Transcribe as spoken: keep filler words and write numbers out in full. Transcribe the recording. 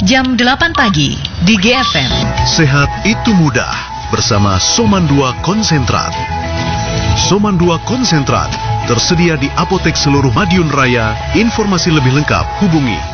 jam delapan pagi di G F M. Sehat itu mudah bersama Soman dua Konsentrat. Soman dua Konsentrat tersedia di apotek seluruh Madiun Raya. Informasi lebih lengkap hubungi